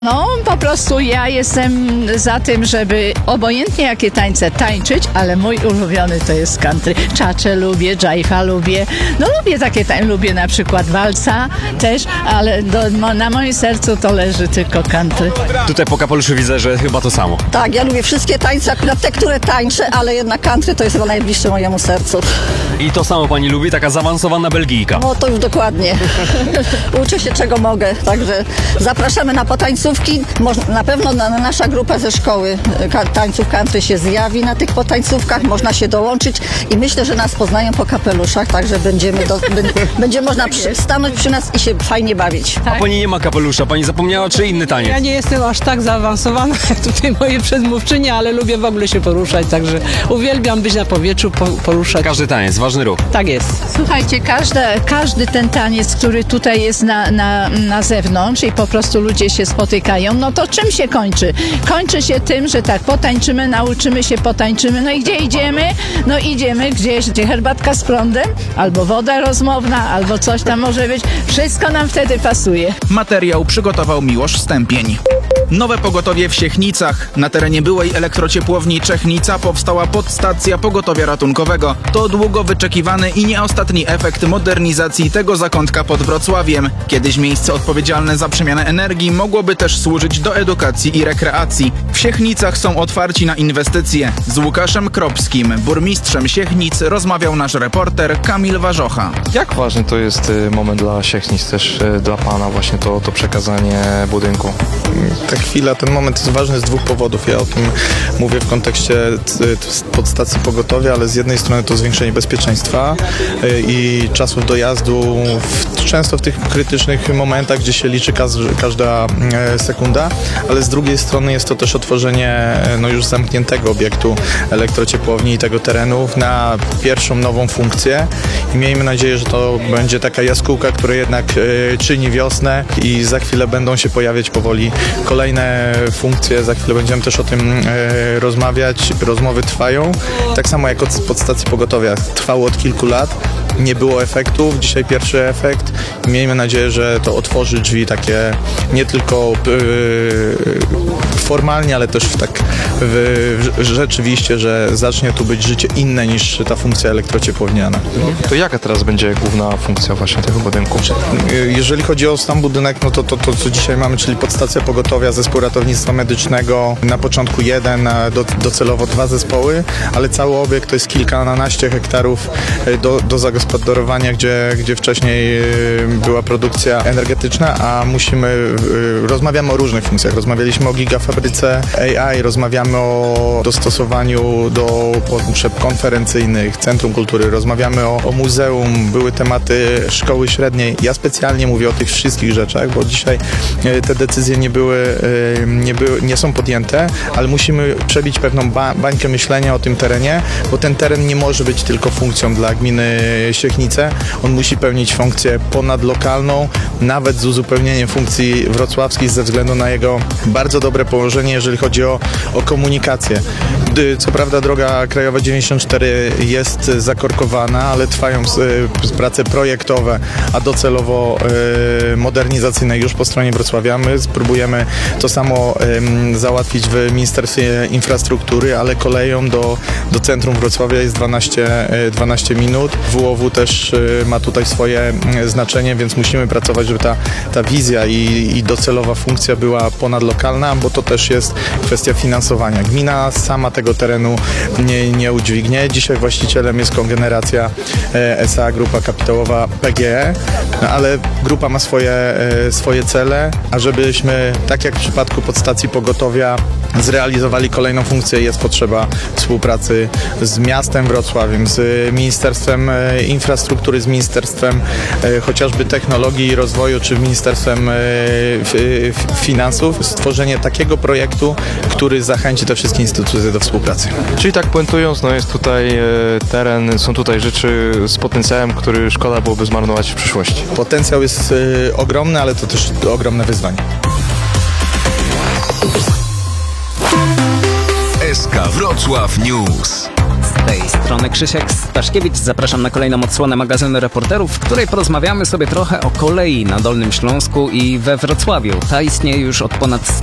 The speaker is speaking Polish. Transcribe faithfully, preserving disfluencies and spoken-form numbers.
No, po prostu ja jestem za tym, żeby obojętnie jakie tańce tańczyć, ale mój ulubiony to jest country. Czacze lubię, dżajfa lubię, no lubię takie tańce, lubię na przykład walca też, ale do, mo, na moim sercu to leży tylko country. Tutaj po kapeluszu widzę, że chyba to samo. Tak, ja lubię wszystkie tańce, akurat te, które tańczę, ale jednak country to jest chyba najbliższe mojemu sercu. I to samo pani lubi, taka zaawansowana Belgijka. No to już dokładnie. Uczę się czego mogę, także zapraszamy na potańcówki. Moż- na pewno na, na nasza grupa ze szkoły ka- tańców country się zjawi na tych potańcówkach, można się dołączyć i myślę, że nas poznają po kapeluszach, także będziemy do, b- będzie można przy, stanąć przy nas i się fajnie bawić. A pani nie ma kapelusza, pani zapomniała, czy inny taniec? Ja nie jestem aż tak zaawansowana jak tutaj moje przedmówczynie, ale lubię w ogóle się poruszać, także uwielbiam być na powietrzu, po, poruszać. Każdy taniec, ważny ruch. Tak jest. Słuchajcie, każde, każdy ten taniec, który tutaj jest na, na, na zewnątrz i po prostu ludzie się spotykają, no to czym się kończy? Kończy się tym, że tak, potańczymy, nauczymy się, potańczymy, no i gdzie idziemy? No idziemy gdzieś, gdzie herbatka z prądem, albo woda rozmowna, albo coś tam może być. Wszystko nam wtedy pasuje. Materiał przygotował Miłosz Stępień. Nowe pogotowie w Siechnicach. Na terenie byłej elektrociepłowni Czechnica powstała podstacja pogotowia ratunkowego. To długo wyczekiwany i nie ostatni efekt modernizacji tego zakątka pod Wrocławiem. Kiedyś miejsce odpowiedzialne za przemianę energii mogłoby też służyć do edukacji i rekreacji. W Siechnicach są otwarci na inwestycje. Z Łukaszem Kropskim, burmistrzem Siechnic, rozmawiał nasz reporter Kamil Warzocha. Jak ważny to jest y, moment dla Siechnic, też y, dla Pana właśnie to, to przekazanie budynku? Ta chwila, ten moment jest ważny z dwóch powodów. Ja o tym mówię w kontekście podstacji pogotowia, ale z jednej strony to zwiększenie bezpieczeństwa y, i czasów dojazdu w, często w tych krytycznych momentach, gdzie się liczy kaz, każda y, sekunda, ale z drugiej strony jest to też otworzenie no, już zamkniętego obiektu elektrociepłowni i tego terenu na pierwszą nową funkcję i miejmy nadzieję, że to będzie taka jaskółka, która jednak y, czyni wiosnę i za chwilę będą się pojawiać powoli kolejne funkcje, za chwilę będziemy też o tym y, rozmawiać, rozmowy trwają, tak samo jak od podstacji pogotowia trwało od kilku lat. Nie było efektów, dzisiaj pierwszy efekt. Miejmy nadzieję, że to otworzy drzwi takie nie tylko yy, formalnie, ale też w tak w, w, rzeczywiście, że zacznie tu być życie inne niż ta funkcja elektrociepłowniana. To jaka teraz będzie główna funkcja właśnie tego budynku? Jeżeli chodzi o sam budynek, no to to, to co dzisiaj mamy, czyli podstacja pogotowia, zespół ratownictwa medycznego, na początku jeden, a do, docelowo dwa zespoły, ale cały obiekt to jest kilkanaście hektarów do, do zagospodarowania, gdzie, gdzie wcześniej była produkcja energetyczna, a musimy, rozmawiamy o różnych funkcjach. Rozmawialiśmy o gigafabryce A I, rozmawiamy o dostosowaniu do potrzeb konferencyjnych, Centrum Kultury, rozmawiamy o, o muzeum, były tematy szkoły średniej. Ja specjalnie mówię o tych wszystkich rzeczach, bo dzisiaj te decyzje nie były, nie były, nie są podjęte, ale musimy przebić pewną ba- bańkę myślenia o tym terenie, bo ten teren nie może być tylko funkcją dla gminy Siechnice. On musi pełnić funkcję ponadlokalną, nawet z uzupełnieniem funkcji wrocławskich ze względu na jego bardzo dobre położenie, jeżeli chodzi o, o komunikację. Co prawda droga krajowa dziewięćdziesiąt cztery jest zakorkowana, ale trwają prace projektowe, a docelowo y, modernizacyjne już po stronie Wrocławia. My spróbujemy to samo y, załatwić w Ministerstwie Infrastruktury, ale koleją do, do centrum Wrocławia jest dwanaście minut. W Ł O W też y, ma tutaj swoje y, znaczenie, więc musimy pracować, żeby ta, ta wizja i, i docelowa funkcja była ponadlokalna, bo to też jest kwestia finansowania. Gmina sama tego terenu nie, nie udźwignie. Dzisiaj właścicielem jest kogeneracja e, S A, grupa kapitałowa P G E, no, ale grupa ma swoje, e, swoje cele, a żebyśmy, tak jak w przypadku podstacji pogotowia, zrealizowali kolejną funkcję, jest potrzeba współpracy z miastem Wrocławiem, z Ministerstwem e, Infrastruktury, z Ministerstwem e, chociażby Technologii i Rozwoju, czy Ministerstwem e, f, f, Finansów. Stworzenie takiego projektu, który zachęci te wszystkie instytucje do współpracy. Czyli tak puentując, no jest tutaj e, teren, są tutaj rzeczy z potencjałem, który szkoda byłoby zmarnować w przyszłości. Potencjał jest y, ogromny, ale to też ogromne wyzwanie. S K Wrocław News. Z tej strony Krzysiek Staszkiewicz. Zapraszam na kolejną odsłonę magazynu Reporterów, w której porozmawiamy sobie trochę o kolei na Dolnym Śląsku i we Wrocławiu. Ta istnieje już od ponad